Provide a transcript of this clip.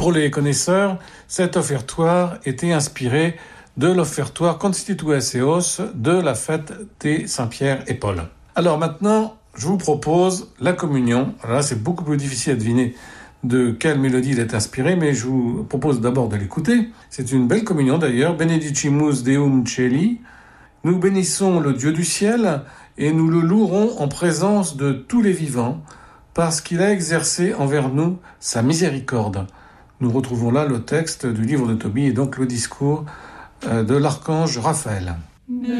pour les connaisseurs, cet offertoire était inspiré de l'offertoire Constitues Eos de la fête des Saint-Pierre et Paul. Alors maintenant, je vous propose la communion. Alors là, c'est beaucoup plus difficile à deviner de quelle mélodie il est inspiré, mais je vous propose d'abord de l'écouter. C'est une belle communion d'ailleurs. Benedicimus Deum Celi. Nous bénissons le Dieu du ciel et nous le louerons en présence de tous les vivants parce qu'il a exercé envers nous sa miséricorde. Nous retrouvons là le texte du livre de Tobie et donc le discours de l'archange Raphaël.